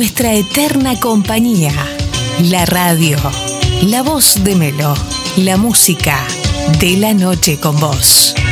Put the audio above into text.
nuestra eterna compañía. La radio, la voz de Melo, la música de la noche con vos.